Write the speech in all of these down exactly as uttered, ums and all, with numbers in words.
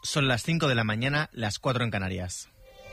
Son las cinco de la mañana, las cuatro en Canarias.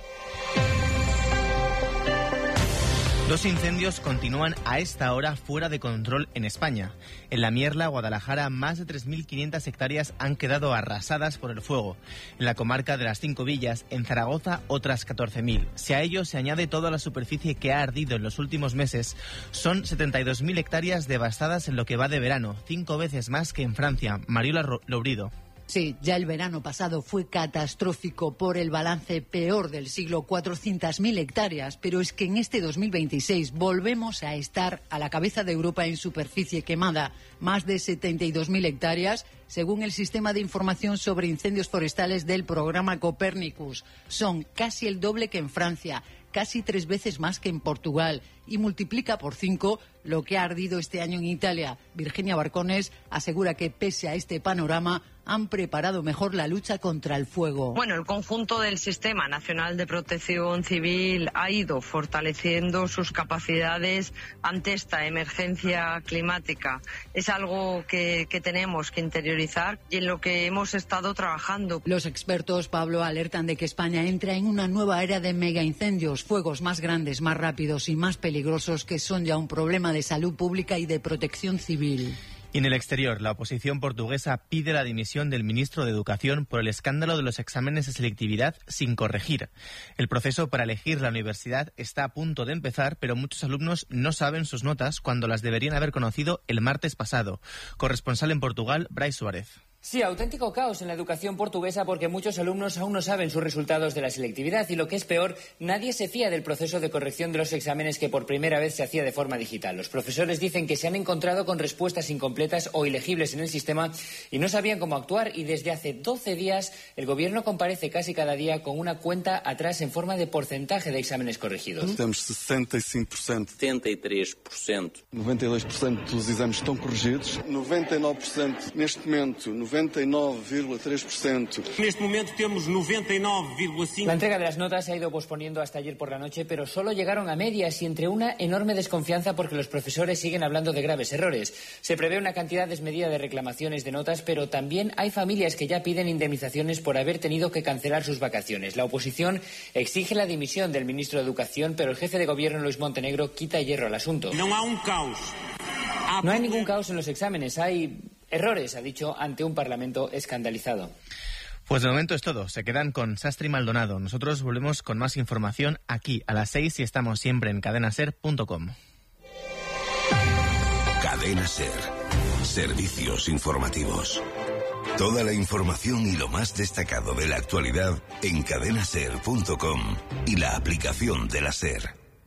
Dos incendios continúan a esta hora fuera de control en España. En La Mierla, Guadalajara, más de tres mil quinientas hectáreas han quedado arrasadas por el fuego. En la comarca de las Cinco Villas, en Zaragoza, otras catorce mil. Si a ello se añade toda la superficie que ha ardido en los últimos meses, son setenta y dos mil hectáreas devastadas en lo que va de verano, cinco veces más que en Francia. Mariola Lourido. Sí, ya el verano pasado fue catastrófico por el balance peor del siglo, cuatrocientas mil hectáreas, pero es que en este dos mil veintiséis volvemos a estar a la cabeza de Europa en superficie quemada, más de setenta y dos mil hectáreas, según el Sistema de Información sobre Incendios Forestales del programa Copernicus. Son casi el doble que en Francia, casi tres veces más que en Portugal, y multiplica por cinco lo que ha ardido este año en Italia. Virginia Barcones asegura que pese a este panorama han preparado mejor la lucha contra el fuego. Bueno, el conjunto del Sistema Nacional de Protección Civil ha ido fortaleciendo sus capacidades ante esta emergencia climática. Es algo que, que tenemos que interiorizar y en lo que hemos estado trabajando. Los expertos, Pablo, alertan de que España entra en una nueva era de megaincendios, fuegos más grandes, más rápidos y más peligrosos que son ya un problema de salud pública y de protección civil. Y en el exterior, la oposición portuguesa pide la dimisión del ministro de Educación por el escándalo de los exámenes de selectividad sin corregir. El proceso para elegir la universidad está a punto de empezar, pero muchos alumnos no saben sus notas cuando las deberían haber conocido el martes pasado. Corresponsal en Portugal, Brais Suárez. Sí, auténtico caos en la educación portuguesa porque muchos alumnos aún no saben sus resultados de la selectividad y, lo que es peor, nadie se fía del proceso de corrección de los exámenes que por primera vez se hacía de forma digital. Los profesores dicen que se han encontrado con respuestas incompletas o ilegibles en el sistema y no sabían cómo actuar, y desde hace doce días el gobierno comparece casi cada día con una cuenta atrás en forma de porcentaje de exámenes corregidos. Temos sesenta y cinco por ciento. setenta y tres por ciento. noventa y dos por ciento dos exames estão corrigidos. noventa y nueve por ciento neste momento. noventa y nueve coma tres por ciento. Neste momento temos noventa y nueve coma cinco. La entrega de las notas se ha ido posponiendo hasta ayer por la noche, pero solo llegaron a medias y entre una enorme desconfianza porque los profesores siguen hablando de graves errores. Se prevé una cantidad desmedida de reclamaciones de notas, pero también hay familias que ya piden indemnizaciones por haber tenido que cancelar sus vacaciones. La oposición exige la dimisión del ministro de Educación, pero el jefe de gobierno, Luis Montenegro, quita hierro al asunto. No hay un caos. No hay ningún caos en los exámenes, hay errores, ha dicho, ante un Parlamento escandalizado. Pues de momento es todo. Se quedan con Sastre y Maldonado. Nosotros volvemos con más información aquí a las seis y estamos siempre en cadena ser punto com. Cadena Ser. Servicios informativos. Toda la información y lo más destacado de la actualidad en cadena ser punto com y la aplicación de la Ser.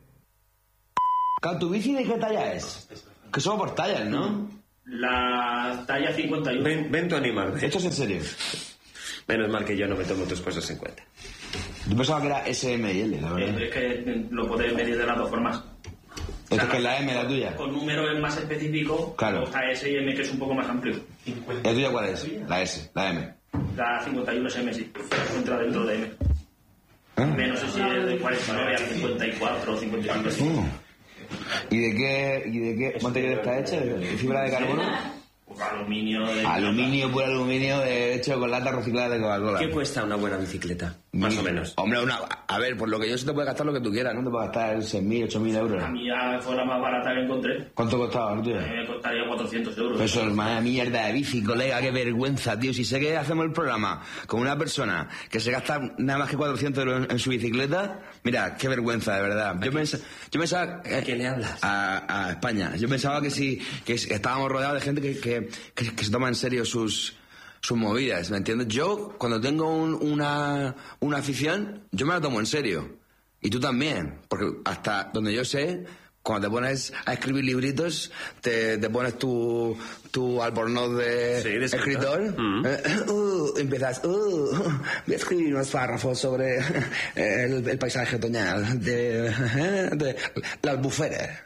¿Tu bici de qué talla es? Que son por tallas, ¿no? La talla cincuenta y uno. Ven, ven tu animal. ¿Esto es en serio? Menos mal que yo no me tomo tus cosas en cuenta. Yo pensaba que era S, M y L, la verdad. Es que lo podéis medir de las dos formas. ¿Esto o sea, que es la M, la tuya? Con números más específicos, claro. Está S y M, que es un poco más amplio. ¿La tuya cuál es? La S, la M. La cincuenta y uno es M, sí. Entra dentro de M. ¿Ah? No sé si es de cuarenta y nueve a cincuenta y cuatro o cincuenta y cinco. Uh. ¿Y de qué, y de qué material está hecha? ¿De fibra de carbono? Pues aluminio. De aluminio, puro aluminio, de hecho con lata reciclada de Coca-Cola. ¿Qué cuesta una buena bicicleta? Más Mi, o menos. Hombre, una, a ver, por lo que yo sé te puedes gastar lo que tú quieras, ¿no? Te puedes gastar seis mil, ocho mil euros. A mí ya fue la más barata que encontré. ¿Cuánto costaba la tuya? Me costaría cuatrocientos euros. Eso es más mierda de bici, colega, qué vergüenza, tío. Si sé que hacemos el programa con una persona que se gasta nada más que cuatrocientos euros en su bicicleta, mira, qué vergüenza, de verdad. Yo, pens yo pensaba... ¿A quién le hablas? A, a España. Yo pensaba que sí, que estábamos rodeados de gente que, que, que, que se toma en serio sus... sus movidas, ¿me entiendes? Yo, cuando tengo un, una, una afición, yo me la tomo en serio. Y tú también, porque hasta donde yo sé, cuando te pones a escribir libritos, te, te pones tu, tu albornoz de, sí, de escritor, mm. eh, uh, empiezas, uh, voy a escribir unos párrafos sobre el, el paisaje otoñal de, de la albufera.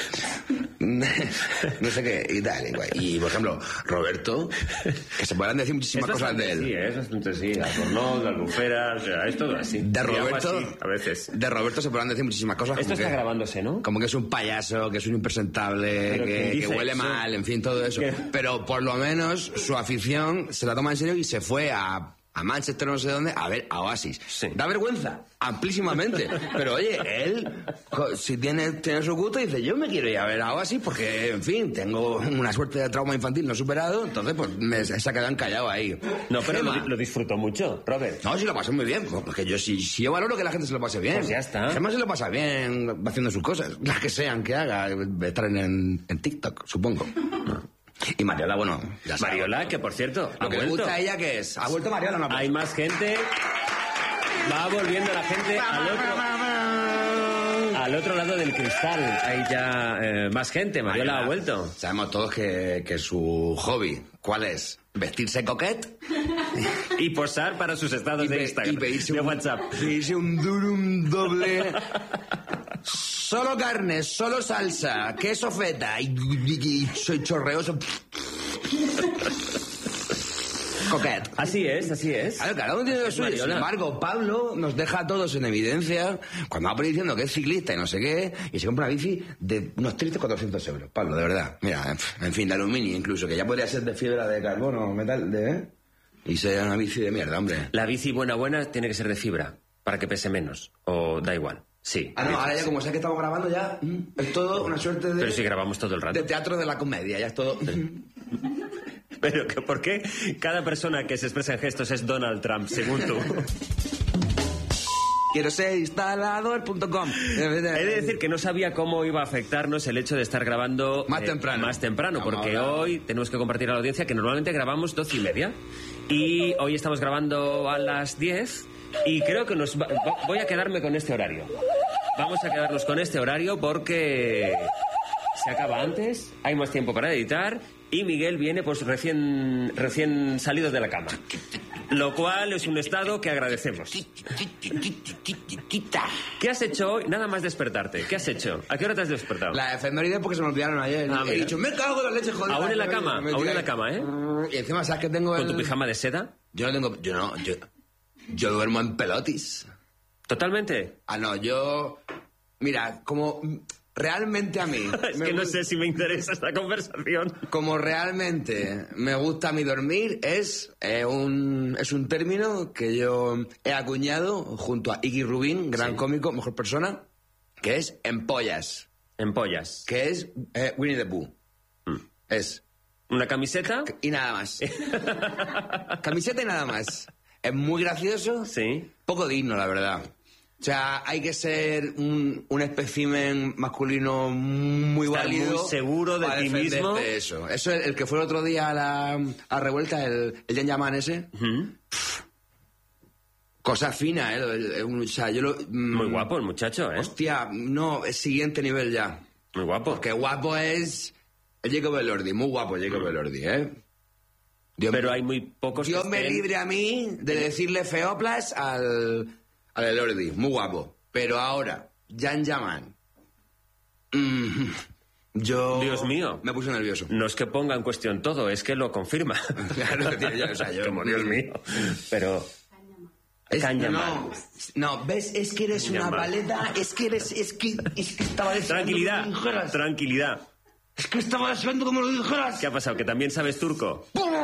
No sé qué y tal, y, y por ejemplo Roberto, que se podrán decir muchísimas es cosas de él. Sí, eso es sí, la porno, la albufera, o sea, es todo así. De Roberto, así, a veces. De Roberto se podrán decir muchísimas cosas. Esto está que, grabándose, ¿no? Como que es un payaso, que es un impresentable, que, que huele mal, en fin, todo eso. ¿Qué? Pero por lo menos su afición se la toma en serio y se fue a a Manchester, no sé dónde, a ver a Oasis. Sí. Da vergüenza, amplísimamente. Pero oye, él, si tiene, tiene su gusto, dice, yo me quiero ir a ver a Oasis porque, en fin, tengo una suerte de trauma infantil no superado, entonces pues me, se ha quedado encallado ahí. No, pero lo, lo disfrutó mucho, Robert. No, sí lo pasé muy bien, porque yo si, si yo valoro que la gente se lo pase bien. Pues ya está. Además se lo pasa bien haciendo sus cosas, las que sean que haga, estar en, en, en TikTok, supongo. Y Mariola, bueno, ya sabes. Mariola, que por cierto, Lo ha que vuelto. le gusta a ella, ¿qué es? ¿Ha vuelto Mariola o no? Hay más gente. Va volviendo la gente al otro, al otro lado del cristal. Hay ya eh, más gente. Mariola, Mariola ha vuelto. Sabemos todos que, que su hobby, ¿cuál es? Vestirse coquet. Y posar para sus estados y de pe, Instagram. Y pedirse de un, WhatsApp. Pedirse un durum doble. Solo carne, solo salsa, queso feta y, y, y soy chorreoso. Coquet. Así es, así es. Claro, cada uno tiene lo suyo. Sin embargo, Pablo nos deja a todos en evidencia cuando va por ahí diciendo que es ciclista y no sé qué, y se compra una bici de unos tristes cuatrocientos euros. Pablo, de verdad. Mira, en fin, de aluminio incluso, que ya podría ser de fibra de carbono, metal, de... ¿eh? Y sea una bici de mierda, hombre. La bici buena buena tiene que ser de fibra, para que pese menos, o da igual. Sí. Ah, no, ahora ya como sé que estamos grabando ya, es todo una suerte de... Pero si grabamos todo el rato. De teatro de la comedia, ya es todo... Pero que ¿por qué cada persona que se expresa en gestos es Donald Trump, según tú? Quiero ser instalador punto com. He de decir que no sabía cómo iba a afectarnos el hecho de estar grabando más eh, temprano. Más temprano, Vamos porque hoy tenemos que compartir a la audiencia que normalmente grabamos doce y media. Y hoy estamos grabando a las diez y creo que nos va, voy a quedarme con este horario. Vamos a quedarnos con este horario porque se acaba antes, hay más tiempo para editar y Miguel viene pues recién, recién salido de la cama. Lo cual es un estado que agradecemos. ¿Qué has hecho hoy? Nada más despertarte. ¿Qué has hecho? ¿A qué hora te has despertado? La efeméride porque se me olvidaron ayer. Ah, He dicho, me cago en la leche, joder. Aún en la cama, aún en la cama, ¿eh? Y encima, ¿sabes que tengo el... ¿Con tu pijama de seda? Yo no tengo... Yo no... Yo, yo duermo en pelotis. ¿Totalmente? Ah, no, yo... Mira, como... Realmente a mí... es que no sé si me interesa esta conversación. Como realmente me gusta a mí dormir, es, eh, un, es un término que yo he acuñado junto a Iggy Rubin, gran sí. cómico, mejor persona, que es empollas. Empollas. Que es eh, Winnie the Pooh. Mm. Es... ¿Una camiseta? Y nada más. Camiseta y nada más. Es muy gracioso. Sí. Poco digno, la verdad. O sea, hay que ser un, un espécimen masculino muy Estar válido. muy seguro de ti mismo. De eso. Eso es el que fue el otro día a la, a la revuelta, el, el Jan Yaman ese. Uh-huh. Pff, cosa fina, ¿eh? El, el, o sea, yo lo, muy guapo el muchacho, ¿eh? Hostia, no, es siguiente nivel ya. Muy guapo. Porque guapo es el Jacob Elordi, muy guapo Jacob Elordi, ¿eh? Dios Pero me, hay muy pocos Dios que me estén... libre a mí de decirle feoplas al... al Elordi, muy guapo. Pero ahora, Jan Yaman. Mm, yo... Dios mío. Me puse nervioso. No es que ponga en cuestión todo, es que lo confirma. Claro, tío, yo, o sea, yo... Como Dios mío. Pero... Es, no, no, ves, es que eres una paleta, es que eres, es que, es que estaba deseando Tranquilidad, como lo dijeras. Tranquilidad. Es que estaba deseando como lo dijeras. ¿Qué ha pasado? ¿Que también sabes turco?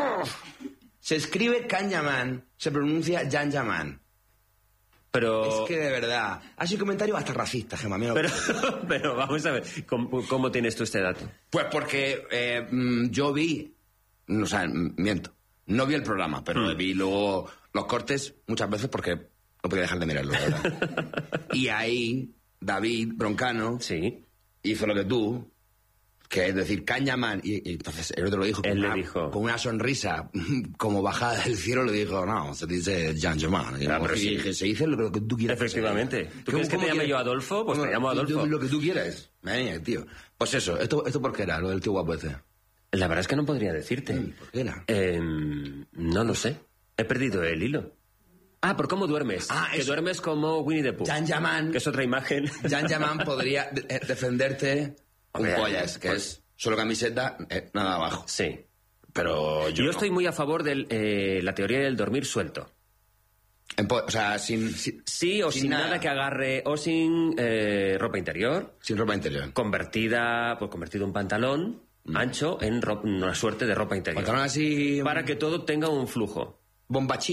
Se escribe Can Yaman, se pronuncia Jan Yaman. Pero... Es que de verdad, ha sido un comentario hasta racista, Gemma. Mira. Pero, pero vamos a ver, ¿cómo, cómo tienes tú este dato? Pues porque eh, yo vi, o sea, miento, no vi el programa, pero hmm. vi luego los cortes muchas veces porque no podía dejar de mirarlo, la verdad. Y ahí David Broncano sí. hizo lo que tú, que es decir, Can Yaman, y, y entonces el otro lo dijo, Él con, le una, dijo con una sonrisa como bajada del cielo, le dijo, no, se dice Jan Yaman. Ah, pero sí. dije, se dice lo que tú quieras. Efectivamente. ¿Tú quieres que te llame yo Adolfo? Pues te llamo Adolfo. Yo, lo que tú quieras. Madre tío. Pues eso, ¿esto, esto por qué era, lo del tío guapo ese? La verdad es que no podría decirte. ¿Por qué era? Eh, no lo sé. He perdido el hilo. Ah, ¿por cómo duermes? Ah, que eso. duermes como Winnie the Pooh. Jan Yaman. Que es otra imagen. Jan Yaman podría de- defenderte un pollas, que es solo camiseta, eh, nada abajo. Sí. Pero yo Yo no. estoy muy a favor de eh, la teoría del dormir suelto. En po- o sea, sin... sin Sí, o sin, sin nada. nada. que agarre, o sin eh, ropa interior, sin ropa interior. convertida, pues convertido un pantalón ancho en ro- una suerte de ropa interior. Pantalón así... Para que todo tenga un flujo. Bombachillo.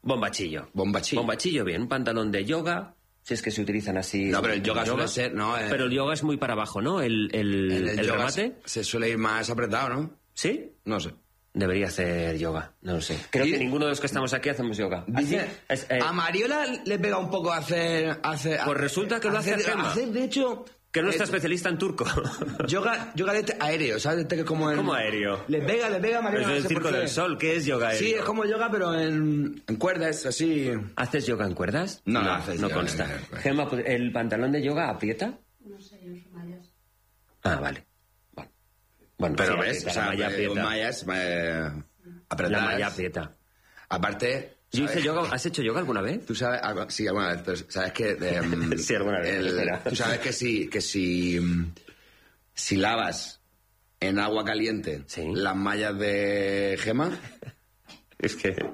Bombachillo. Bombachillo. Bombachillo, bien. Un pantalón de yoga, si es que se utilizan así. No, pero el yoga, yoga. suele ser... No, eh, pero el yoga es muy para abajo, ¿no? El, el, el, el, el remate. Se suele ir más apretado, ¿no? ¿Sí? No sé. Debería hacer yoga, no lo sé. Creo que ninguno de los que estamos aquí hacemos yoga. Dice, es, eh, a Mariola le pega un poco a hacer... hacer pues resulta que lo hace Gemma. Hacer, de hecho... Que es nuestra especialista en turco. Yoga, yoga de aéreo, ¿sabes? De como en, ¿Cómo aéreo? Le pega, le pega a Mariola. Es el no sé Circo del Sol, ¿qué es yoga aéreo? Sí, es como yoga, pero en, en cuerdas, así... ¿Haces yoga en cuerdas? No, no, no, haces no yoga, consta. No, no, no. Gemma, ¿el pantalón de yoga aprieta? No sé, yo soy mallas. Ah, vale. Bueno, bueno pero sí, ves, aprieta, o sea, la malla aprieta. mallas, eh, apretadas. La malla aprieta. Aparte... Yo hice yoga, ¿has hecho yoga alguna vez? Tú sabes, sí, alguna vez, pero sabes que... Eh, sí, alguna vez. El, tú sabes que si, que si, si lavas en agua caliente ¿sí? las mallas de Gemma... Es que...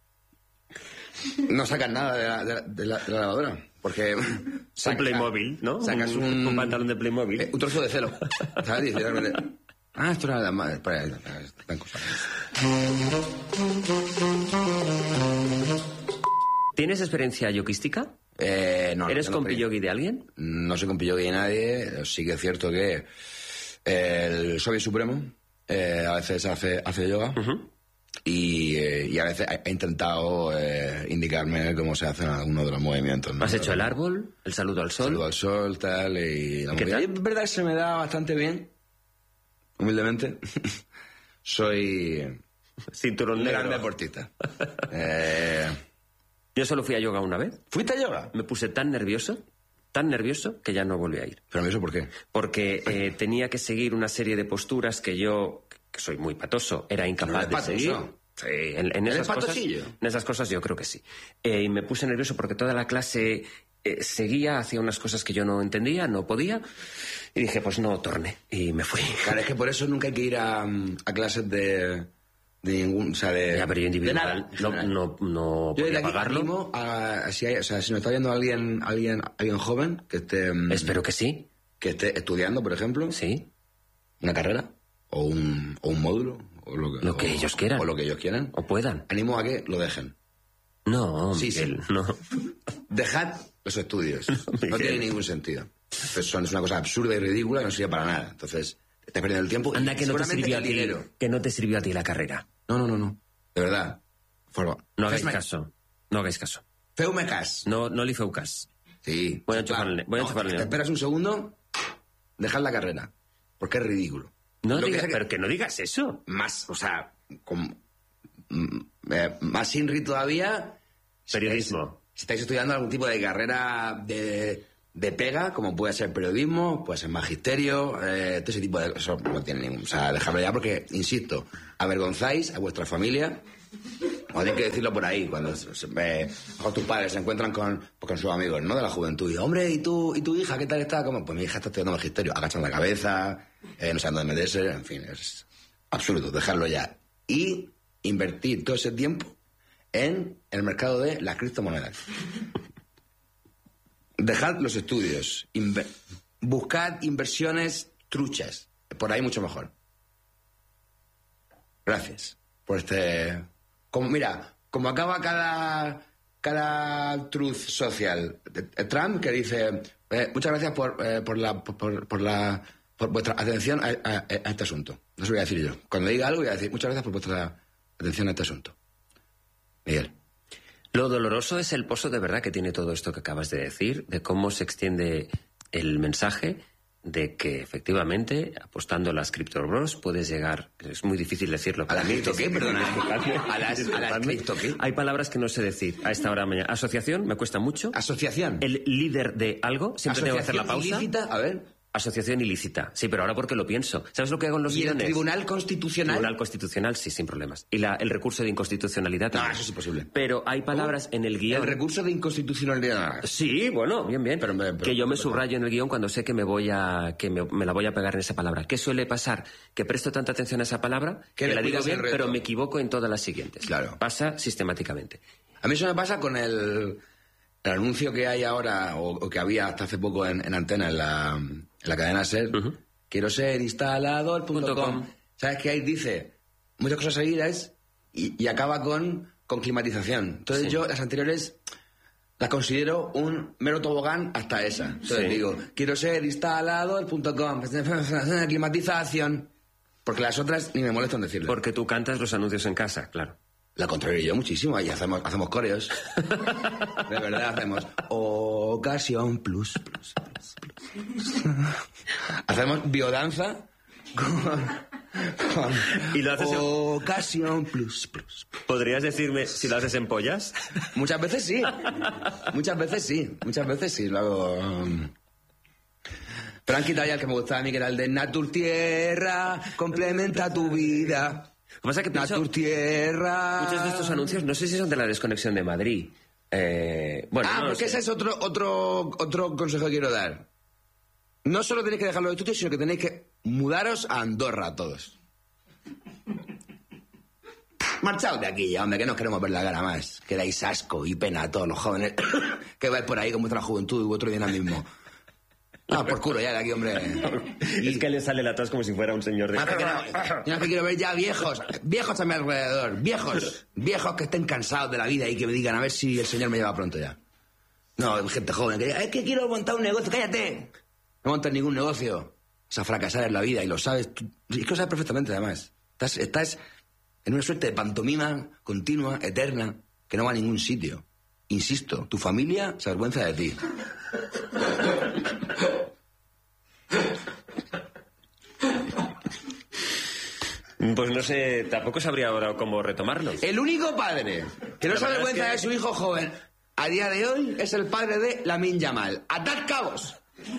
No sacas nada de la, de la, de la, de la lavadora, porque... Saca, un Playmobil, ¿no? Sacas un... Un, un pantalón de Playmobil. Eh, un trozo de celo, ¿sabes? Y ah, esto era de las madres. Espera, están cosas. ¿Tienes experiencia yoguística? Eh, no. ¿Eres no compiyogui de alguien? No soy compiyogui de nadie. Sí que es cierto que el Soviet Supremo eh, a veces hace, hace yoga uh-huh. y, eh, y a veces ha intentado eh, indicarme cómo se hacen algunos de los movimientos, ¿no? ¿Has hecho el árbol? ¿El saludo al sol? El saludo al sol, tal. Y la ¿Qué tal? Es verdad que se me da bastante bien. Humildemente, soy cinturón negro. Gran deportista. eh... Yo solo fui a yoga una vez. ¿Fuiste a yoga? Me puse tan nervioso, tan nervioso, que ya no volví a ir. ¿Pero nervioso por qué? Porque eh, tenía que seguir una serie de posturas que yo, que soy muy patoso, era incapaz ¿No de patoso? seguir. Sí, en, en esas cosas, en esas cosas yo creo que sí. Eh, y me puse nervioso porque toda la clase eh, seguía, hacía unas cosas que yo no entendía, no podía. Y dije, pues no, torné. Y me fui. Claro, es que por eso nunca hay que ir a, a clases de, de ningún... O sea, de... Ya, pero yo individual no, no, no yo podía pagarlo. Animo a, a, si hay, o sea, si nos está viendo alguien, alguien, alguien joven que esté... Espero que sí. Que esté estudiando, por ejemplo. Sí. Una carrera. O un, o un módulo. O lo que, lo que o, ellos quieran. O lo que ellos quieran. O puedan. Animo a que lo dejen. No, sí, Miguel, sí. no. Dejad los estudios. No tiene ningún sentido. Es una cosa absurda y ridícula que no sirve para nada. Entonces, te estás perdiendo el tiempo. Anda, y que no te sirvió a ti, dinero. que no te sirvió a ti la carrera. No, no, no, no. De verdad. Forma. No hagáis caso. No hagáis caso. Feu-me cas. No, no li feu cas. Sí. Voy a enchufarle. Voy a no, enchufarle. Te esperas un segundo, dejad la carrera. Porque es ridículo. No Lo digas, que, pero que no digas eso. Más, o sea, con, eh, más Inri todavía. Periodismo. Si estáis estudiando algún tipo de carrera de, de pega, como puede ser periodismo, puede ser magisterio, eh, todo ese tipo de cosas, no tiene ningún... O sea, dejadlo ya porque, insisto, avergonzáis a vuestra familia. O hay que decirlo por ahí, cuando eh, tus padres se encuentran con, pues, con sus amigos, ¿no? De la juventud. Y, hombre, ¿y tu, ¿y tu hija qué tal está? Como, pues mi hija está estudiando magisterio. Agachan la cabeza, eh, no saben dónde meterse, en fin, es absurdo, dejarlo ya. Y invertir todo ese tiempo en el mercado de las criptomonedas. Dejad los estudios. Inver- buscad inversiones truchas. Por ahí mucho mejor. Gracias por este... Como, mira, como acaba cada, cada truth social. Trump que dice, eh, muchas gracias por, eh, por, la, por, por, la, por vuestra atención a, a, a este asunto. No se lo voy a decir yo. Cuando diga algo voy a decir, muchas gracias por vuestra atención a este asunto. Miguel. Lo doloroso es el pozo de verdad que tiene todo esto que acabas de decir, de cómo se extiende el mensaje de que efectivamente, apostando a las cripto bros, puedes llegar, es muy difícil decirlo. ¿A las cripto qué? Perdona. ¿A las, a las cripto qué? Hay palabras que no sé decir a esta hora de mañana. Asociación, me cuesta mucho. ¿Asociación? El líder de algo, siempre tengo que hacer la pausa. ¿Ilícita? A ver... Asociación ilícita. Sí, pero ahora porque lo pienso. ¿Sabes lo que hago en los ¿Y guiones? el Tribunal Constitucional? Tribunal Constitucional, sí, sin problemas. Y la, el recurso de inconstitucionalidad también. No, eso es imposible. Pero hay palabras en el guión... ¿El recurso de inconstitucionalidad? Sí, bueno, bien, bien. Pero, pero, que yo me pero, subrayo en el guión cuando sé que me voy a... que me, me la voy a pegar en esa palabra. ¿Qué suele pasar? Que presto tanta atención a esa palabra que la digo bien, pero me equivoco en todas las siguientes. Claro. Pasa sistemáticamente. A mí eso me pasa con el... El anuncio que hay ahora, o, o que había hasta hace poco en, en Antena, en la, en la cadena SER, uh-huh. quiero ser instalador punto com. ¿Sabes qué ahí dice? Muchas cosas seguidas y, y acaba con con climatización. Entonces sí. yo las anteriores las considero un mero tobogán hasta esa. Entonces sí. digo, quiero ser instalado el punto com, climatización. Porque las otras ni me molestan decirlo. Porque tú cantas los anuncios en casa, claro. La contrario yo muchísimo, y hacemos, hacemos coreos. De verdad, hacemos ocasión plus, plus, plus, plus. Hacemos biodanza con, con ¿Y lo haces en... ocasión plus, plus. ¿Podrías decirme si lo haces en pollas? Muchas veces sí. Muchas veces sí. Muchas veces sí. Lo hago... Um... Pero han quitado ya el que me gustaba a mí, que era el de Natur Tierra, complementa tu vida. Lo que pasa es que pienso, Natur Tierra... Muchos de estos anuncios, no sé si son de la desconexión de Madrid. Eh, bueno, ah, no porque ese es otro, otro, otro consejo que quiero dar. No solo tenéis que dejarlo de tuyo, sino que tenéis que mudaros a Andorra todos. Marchaos de aquí ya, hombre, que no queremos ver la cara más. Que dais asco y pena a todos los jóvenes que vais por ahí con vuestra juventud y vuestro dinamismo. Ah, por culo ya de aquí, hombre. Y... Es que le sale la tos como si fuera un señor de... Ah, no, yo no que quiero ver ya viejos, viejos a mi alrededor, viejos, viejos que estén cansados de la vida y que me digan a ver si el señor me lleva pronto ya. No, gente joven que diga, es que quiero montar un negocio, cállate. No montas ningún negocio. Es a fracasar en la vida y lo sabes. Tú, es que lo sabes perfectamente, además. Estás, estás en una suerte de pantomima continua, eterna, que no va a ningún sitio. Insisto, tu familia se avergüenza de ti. Pues no sé, tampoco sabría ahora cómo retomarlo. El único padre que no se avergüenza es que... de su hijo joven a día de hoy es el padre de Lamine Yamal. ¡Atad cabos!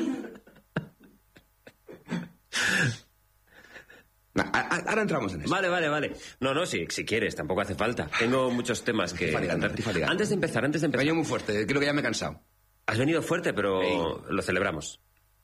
No, a, a, ahora entramos en eso. Vale, vale, vale. No, no, si, si quieres, tampoco hace falta. Tengo muchos temas que... Antes de empezar, antes de empezar... Venía muy fuerte, creo que ya me he cansado. Has venido fuerte, pero hey. Lo celebramos.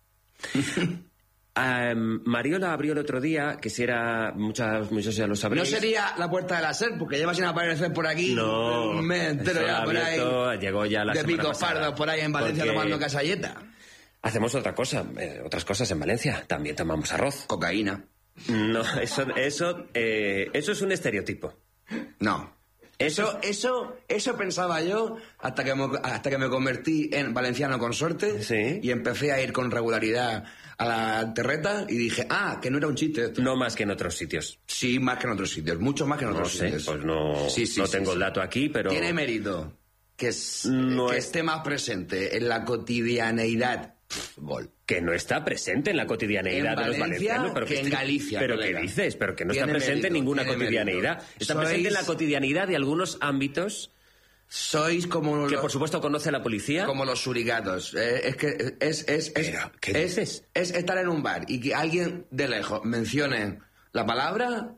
Um, Mariola abrió el otro día, que si era... Muchas, muchos ya lo sabréis. No sería la puerta de la SER, porque lleva sin aparecer por aquí. No. Un mes entero ya por abierto, ahí. Llegó ya la de picos pardos por ahí en Valencia tomando casalleta. Hacemos otra cosa, eh, otras cosas en Valencia. También tomamos arroz. Cocaína. No, eso, eso, eh, eso es un estereotipo. No. Eso, eso, eso pensaba yo hasta que, me, hasta que me convertí en valenciano consorte. Sí. Y empecé a ir con regularidad a la terreta y dije, ah, que no era un chiste esto. No más que en otros sitios. Sí, más que en otros sitios, mucho más que en otros no sé, sitios. Pues no, sí, sí, no sí, tengo sí. el dato aquí, pero... Tiene mérito que, es, no que es... esté más presente en la cotidianeidad. Pff, gol. Que no está presente en la cotidianeidad en de los Valencia, valencianos. Pero que, que en Galicia. ¿Pero qué dices? Pero que no tiene está presente mérito, en ninguna cotidianeidad. Mérito. Está Sois... presente en la cotidianidad de algunos ámbitos... Sois como... Que los, por supuesto conoce a la policía. Como los suricatos. Eh, es que es... es, es, Pero, ¿qué es, dices? Es estar en un bar y que alguien de lejos mencione la palabra...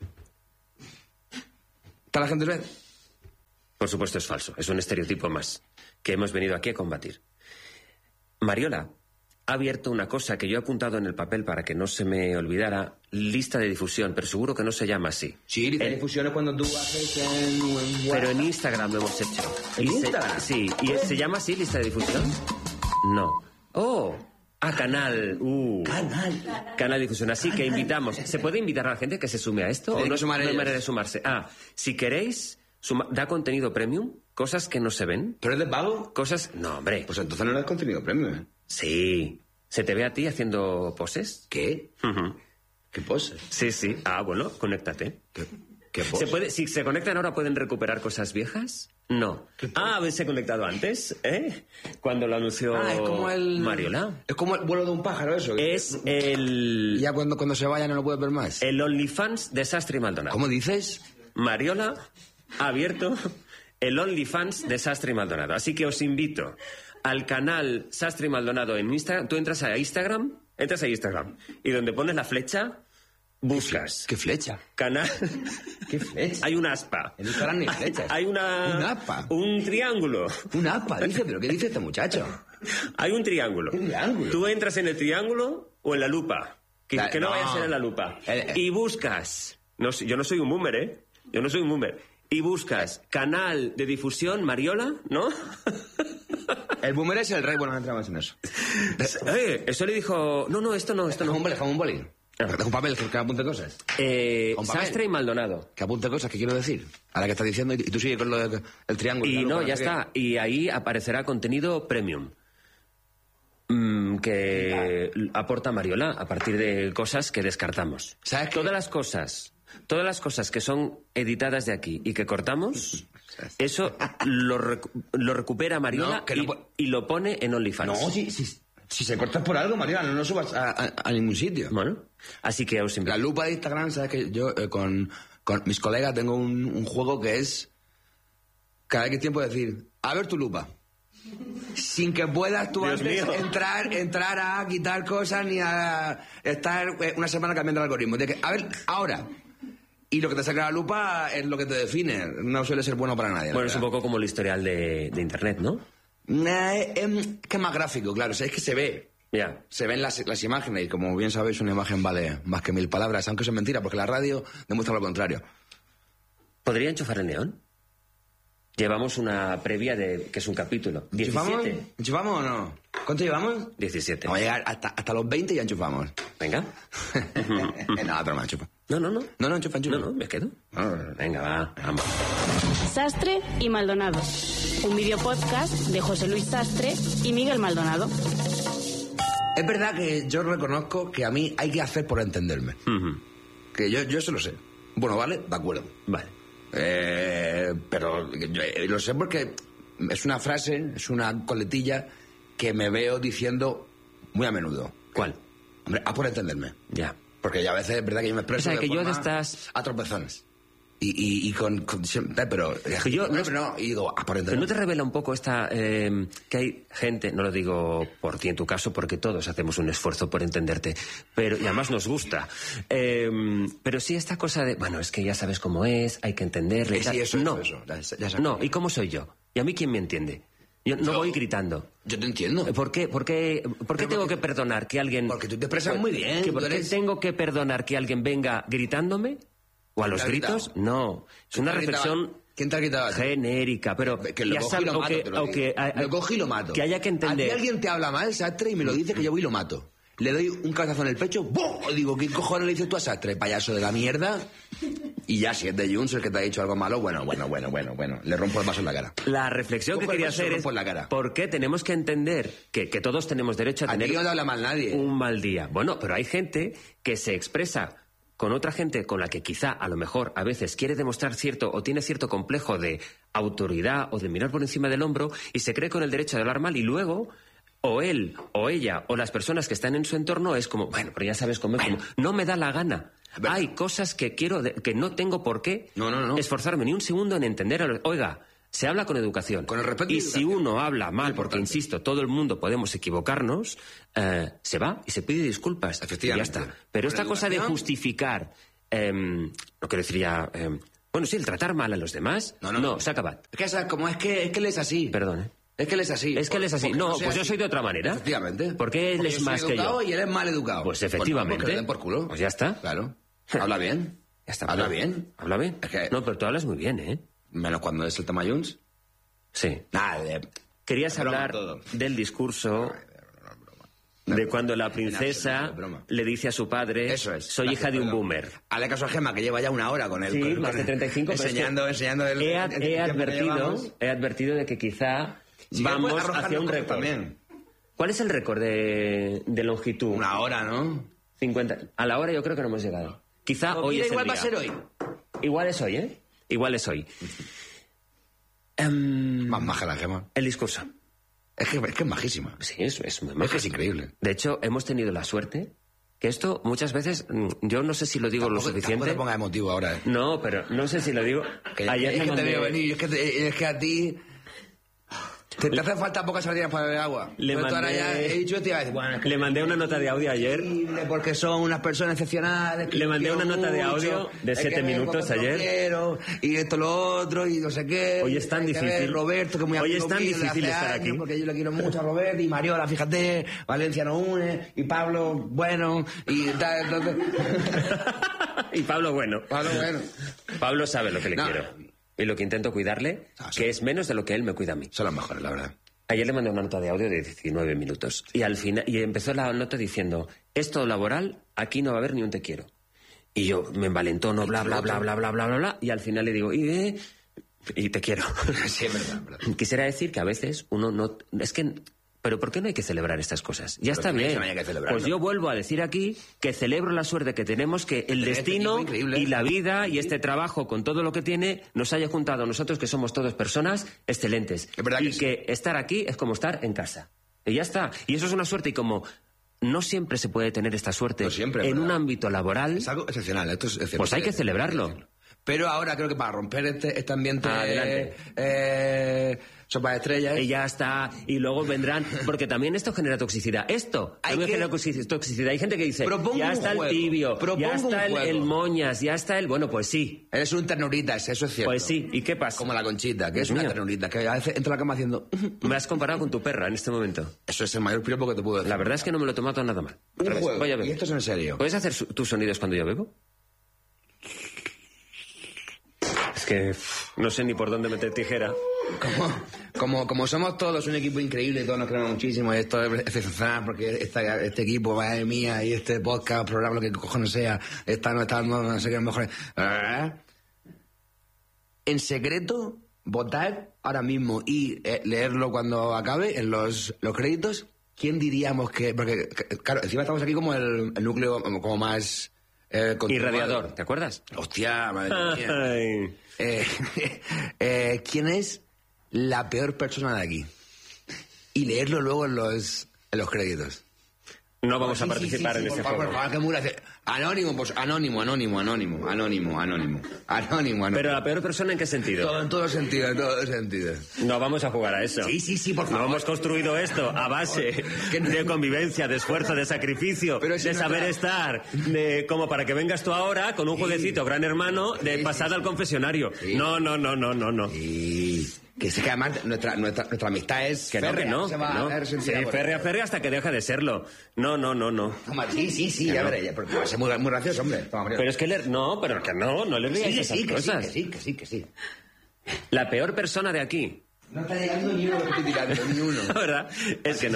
¿Está la gente red? Por supuesto es falso. Es un estereotipo más que hemos venido aquí a combatir. Mariola ha abierto una cosa que yo he apuntado en el papel para que no se me olvidara, lista de difusión, pero seguro que no se llama así. Sí, lista de difusión es cuando tú haces en... Pero en Instagram lo hemos hecho. ¿En Instagram? Sí. ¿Y se llama así, lista de difusión? No. ¡Oh! Ah, canal. Uh. Canal. Canal de difusión. Así que invitamos. ¿Se puede invitar a la gente que se sume a esto? ¿O no, no hay manera de sumarse? Ah, si queréis, suma... da contenido premium, cosas que no se ven. ¿Pero es de pago? Cosas... No, hombre. Pues entonces no es contenido premium, ¿eh? Sí. ¿Se te ve a ti haciendo poses? ¿Qué? Uh-huh. ¿Qué poses? Sí, sí. Ah, bueno, conéctate. ¿Qué, qué poses? ¿Se puede, si se conectan ahora, ¿pueden recuperar cosas viejas? No. Ah, ¿habéis conectado antes? ¿Eh? Cuando lo anunció ah, es como el... Mariola. Es como el vuelo de un pájaro, eso. Es el... Ya cuando, cuando se vaya no lo puedes ver más. El OnlyFans de Sastre y Maldonado. ¿Cómo dices? Mariola ha abierto el OnlyFans de Sastre y Maldonado. Así que os invito al canal Sastre y Maldonado en Instagram. Tú entras a Instagram, entras a Instagram, y donde pones la flecha, buscas. ¿Qué flecha? Canal... ¿Qué flecha? Hay un aspa. En Instagram ni flechas. Hay una... ¿Un aspa? Un triángulo. ¿Un aspa? Dice, ¿pero qué dice este muchacho? Hay un triángulo. ¿Un triángulo? Tú entras en el triángulo o en la lupa. Que, la, que no, no vaya a ser en la lupa. El, el... Y buscas... No, yo no soy un boomer, ¿eh? Yo no soy un boomer. Y buscas canal de difusión Mariola, ¿no? El boomer es el rey, bueno, no entramos en eso. Eh, eso le dijo... No, no, esto no, esto no. Jamón, jamón bolín. Un papel que, que apunte cosas. Eh, Sastre y Maldonado. Que apunte cosas, ¿qué quiero decir? Ahora que estás diciendo, y tú sigues con lo del triángulo. Y no, ya sé está. qué. Y ahí aparecerá contenido premium. Mm, que aporta Mariola a partir de cosas que descartamos. ¿Sabes qué? Todas las cosas, todas las cosas que son editadas de aquí y que cortamos, eso lo, recu- lo recupera Mariola No, que no y, po- y lo pone en OnlyFans. No, si, si, si se corta por algo, Mariana, no lo subas a, a, a ningún sitio. Bueno, así que os invito. La lupa de Instagram, ¿sabes que yo eh, con, con mis colegas tengo un, un juego que es cada X tiempo decir, a ver tu lupa. Sin que puedas tú Dios antes mío. entrar, entrar a quitar cosas ni a estar eh, una semana cambiando el algoritmo. De que, a ver, ahora. Y lo que te saca la lupa es lo que te define. No suele ser bueno para nadie. la Bueno, es un verdad. poco como el historial de, de Internet, ¿no? Eh, em, que es más gráfico, claro. O sea, es que se ve. Ya. Se ven las, las imágenes y como bien sabéis una imagen vale más que mil palabras, aunque eso es mentira porque la radio demuestra lo contrario. ¿Podría enchufar el neón? Llevamos una previa de que es un capítulo. ¿Enchufamos? diecisiete. ¿Enchufamos o no? ¿Cuánto llevamos? diecisiete. Vamos a llegar hasta, hasta los veinte y ya enchufamos. Venga. No, pero me enchufa. No, no, no. No, no, enchufa, enchufa. No, no, me quedo. Venga, va, vamos. Sastre y Maldonado. Un videopodcast de José Luis Sastre y Miguel Maldonado. Es verdad que yo reconozco que a mí hay que hacer por entenderme. Ujú. Que yo, yo eso lo sé. Bueno, vale, de acuerdo. Vale. Eh, pero yo, eh, lo sé porque es una frase, es una coletilla que me veo diciendo muy a menudo. ¿Cuál? Hombre, a por entenderme. Ya. Porque ya a veces es verdad que yo me expreso O sea, de que yo forma de estas- a tropezones. Y, y, y con, con siempre, pero yo- no, pero no, y digo, a por Pero entenderme. ¿no te revela un poco esta eh, que hay gente, no lo digo por ti en tu caso, porque todos hacemos un esfuerzo por entenderte, pero y además nos gusta, eh, pero sí esta cosa de, bueno, es que ya sabes cómo es, hay que entenderle. y Eh, tal. sí, eso, no, eso, eso, ya, ya sé. no, ¿y cómo soy yo? ¿Y a mí quién me entiende? Yo no Yo- voy gritando. Yo te entiendo. ¿Por qué, por qué, por qué Pero tengo porque- que perdonar que alguien... porque tú te expresas muy bien, que tú ¿Por qué eres- tengo que perdonar que alguien venga gritándome? ¿O a los te ha gritado? gritos? No. Es ¿Quién una te ha gritado? reflexión... ¿Quién te ha gritado? genérica, pero Que lo ya cojo y sab- lo o mato, que- te lo o digo. que hay- Lo cojo y lo mato. que haya que entender. A ti alguien te habla mal, Sastre, y me lo dice que yo voy y lo mato. Le doy un cabezazo en el pecho, ¡bum! Y digo, ¿qué cojones le dices tú a Sastre, payaso de la mierda? Y ya, si es de Junts el que te ha dicho algo malo, bueno, bueno, bueno, bueno, bueno. Le rompo el vaso en la cara. La reflexión que Cojo el quería vaso y hacer lo es rompo en la cara. por qué tenemos que entender que, que todos tenemos derecho a A ti tener no te habla mal nadie. un mal día. Bueno, pero hay gente que se expresa con otra gente con la que quizá a lo mejor a veces quiere demostrar cierto o tiene cierto complejo de autoridad o de mirar por encima del hombro y se cree con el derecho de hablar mal y luego o él o ella o las personas que están en su entorno es como, bueno, pero ya sabes cómo es, como, no me da la gana. ¿Verdad? Hay cosas que quiero, de- que no tengo por qué No, no, no. esforzarme ni un segundo en entender. a los- Oiga, se habla con educación. Con el respeto y y si educación. uno habla mal, porque importante. insisto, todo el mundo podemos equivocarnos, eh, se va y se pide disculpas. Efectivamente. Y ya está. Pero Con esta cosa de educación. justificar, eh, no quiero decir ya, eh, bueno, sí, el tratar mal a los demás, No, no, no. se acaba. Es que, esa- como es que, es que él es así. Perdón, ¿eh? Es que él es así. Es que él es así. Porque No, sea pues yo así. soy de otra manera. Efectivamente. ¿Por qué él Porque es yo soy más que educado yo? y él es mal educado. Pues no, efectivamente. porque le den por culo. Pues ya está. Claro. Habla bien. Ya está. Habla Habla bien. Habla bien. Es que- No, pero tú hablas muy bien, ¿eh? Menos cuando es el tema Junts. Sí. Nada, de... Querías Es broma hablar todo. del discurso de cuando la princesa es broma. le dice a su padre, Eso es. soy Gracias, hija de un perdón. boomer. Hazle caso a Gemma, que lleva ya una hora con él. Sí, con- más con- de treinta y cinco. pero es que Enseñando, enseñando el, he, el- el he tiempo que advertido, llevamos. he advertido de que quizá Si vamos quieres, puedes hacia un arrojarnos récord. también. ¿Cuál es el récord de, de longitud? Una hora, ¿no? cincuenta. A la hora yo creo que no hemos llegado. Quizá Pues hoy mira, es igual el va día. a ser hoy. Igual es hoy, ¿eh? Igual es hoy. Em, Más maja la Gemma. el discurso. Es que es, que es majísima. Sí, eso es muy Es majo. que es increíble. De hecho, hemos tenido la suerte que esto muchas veces, mm, yo no sé si lo digo lo Tampoco- suficiente. tampoco te pongas emotivo ahora, ¿eh? No, pero no sé si lo digo. Que, Ayer es me que te mandé- veo venir, es que, te- es que a ti... Te, te hacen falta pocas sardinas para beber agua. Le Pero tú ahora mandé- ya he dicho esto y iba a decir, bueno, es que Le mandé una nota de audio ayer. increíble, porque son unas personas excepcionales. que Le yo mandé quiero una nota de mucho, audio de es siete que me minutos porque lo ayer. quiero, y esto, lo otro, y no sé qué. Hoy es tan Hay que ver, difícil. Roberto, que es muy Hoy amigo es tan mío de difícil hace estar años, aquí. porque yo le quiero mucho a Roberto, y Mariola, fíjate, Valencia no une, y Pablo, bueno, y tal, entonces... Y Pablo, bueno. Pablo, bueno. Pablo sabe lo que le No. quiero. Y lo que intento cuidarle, Ah, sí. que es menos de lo que él me cuida a mí. Son los mejores, la verdad. Ayer le mandé una nota de audio de diecinueve minutos. Y al final, y empezó la nota diciendo, esto laboral aquí no va a haber ni un te quiero. Y yo me envalentono, bla, bla, bla, bla, bla, bla, bla, bla, y al final le digo, y, eh, y te quiero. Sí, es verdad, verdad. Quisiera decir que a veces uno no... Es que... ¿Pero por qué no hay que celebrar estas cosas? Ya está bien. Pues yo vuelvo a decir aquí que celebro la suerte que tenemos, que el destino y la vida y este trabajo con todo lo que tiene nos haya juntado a nosotros, que somos todos personas excelentes. Es verdad y que, que estar aquí es como estar en casa. Y ya está. Y eso es una suerte, y como no siempre se puede tener esta suerte no siempre, en ¿verdad? un ámbito laboral, es algo excepcional. Esto es excepcional. pues hay que celebrarlo. Pero ahora creo que para romper este, este ambiente Adelante. eh, sopa de estrellas... Y ya está, y luego vendrán... Porque también esto genera toxicidad. Esto Hay también que- genera toxi- toxicidad. Hay gente que dice, Propongo ya un está juego. el tibio, Propongo ya está un el, juego. el moñas, ya está el... Bueno, pues sí. Eres un ternuritas, eso es cierto. Pues sí, ¿y qué pasa? Como la Conchita, que es Dios una mío. ternurita, que a veces entra a la cama haciendo... Me has comparado con tu perra en este momento. Eso es el mayor piropo que te puedo decir. La verdad es que no me lo he tomado nada mal. Al Un revés, juego, voy a beber. y esto es en serio. ¿Puedes hacer su- tus sonidos cuando yo bebo? Es que pff, no sé ni por dónde meter tijera. Como, como, como somos todos un equipo increíble y todos nos queremos muchísimo, y esto es excepcional porque esta, este equipo, madre mía, y este podcast, programa, lo que cojones sea, está, no está, no, no sé qué, mejor. En secreto, votar ahora mismo y eh, leerlo cuando acabe en los, los créditos. ¿Quién diríamos que...? Porque, claro, encima estamos aquí como el, el núcleo como más... Eh, Irradiador, ¿te acuerdas? Hostia, madre mía. Ay. Eh, eh, ¿Quién es la peor persona de aquí? Y leerlo luego en los, en los créditos. No vamos Sí, a sí, participar sí, sí, en por ese favor, juego. por favor, que muy gracia- Anónimo, pues anónimo, anónimo, anónimo, anónimo, anónimo, anónimo, anónimo. Pero la peor persona, ¿en qué sentido? Todo, en todos los sentidos, en todos los sentidos. No vamos a jugar a eso. Sí, sí, sí, por favor. No hemos construido esto a base de convivencia, de esfuerzo, de sacrificio, Pero si de no saber está- estar, de como para que vengas tú ahora con un jueguecito gran hermano de Sí, pasada sí, al confesionario. Sí. No, no, no, no, no, no. Y que sí que además nuestra, nuestra, nuestra amistad es Que no, que férrea, no. se va que no. a ver Sí, sentida por- férrea, férrea hasta que deja de serlo. No, no, no, no. Toma, Sí, sí, sí, Que ya no. veré, ya, porque va a ser muy, muy gracioso, hombre. Toma, María. Pero es que leer... No, pero que no, no le sí, digáis que esas sí, que sí, cosas. que sí, que sí, que sí. La peor persona de aquí, No está llegando ni uno que estoy tirando, ni uno. la verdad, es que no.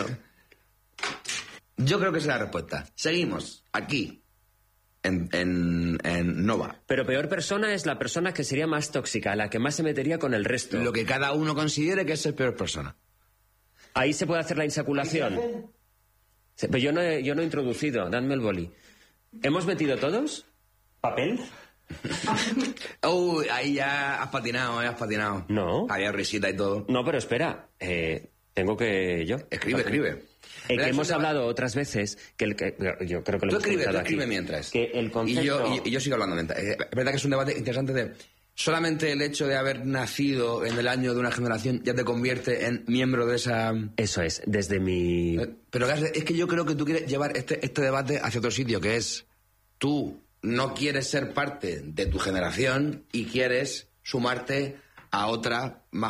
Yo creo que esa es la respuesta. Seguimos aquí, en, en, en Nova. Pero peor persona es la persona que sería más tóxica, la que más se metería con el resto. Lo que cada uno considere que es ser peor persona. Ahí se puede hacer la insaculación. Sí, pero yo no he, yo no he introducido, dadme el boli. ¿Hemos metido todos? ¿Papel? Uy, ahí ya has patinado, eh, has patinado. No. Había risita y todo. No, pero espera, eh, tengo que yo. Escribe, escribe. Eh, que Mira, hemos eso te va- hablado otras veces que, el, que yo creo que lo Tú hemos escribe, tú comentado aquí, escribe mientras. que el concepto... Y yo, y, y yo sigo hablando mientras. Eh, Es verdad que es un debate interesante de... Solamente el hecho de haber nacido en el año de una generación ya te convierte en miembro de esa... Eso es, desde mi... Eh, Pero Gas, es que yo creo que tú quieres llevar este, este debate hacia otro sitio, que es tú no quieres ser parte de tu generación y quieres sumarte a otra más